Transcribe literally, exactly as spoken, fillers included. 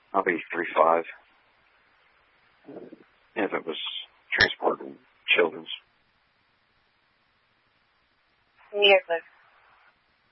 I'll be three five. If it was transporting children's. Years live.